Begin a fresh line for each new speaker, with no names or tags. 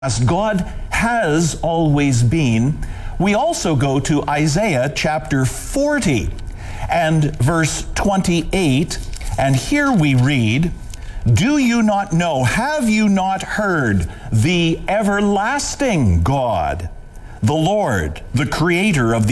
as God has always been, we also go to Isaiah chapter 40 and verse 28, and here we read, "Do you not know, have you not heard, the everlasting God, the Lord, the creator of the